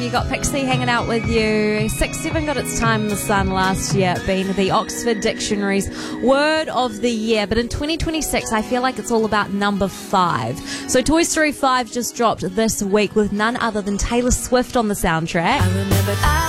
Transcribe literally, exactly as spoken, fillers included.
You got Pixie hanging out with you. six seven got its time in the sun last year, being the Oxford Dictionary's word of the year. But in twenty twenty-six, I feel like it's all about number five. So Toy Story five just dropped this week with none other than Taylor Swift on the soundtrack. I remember I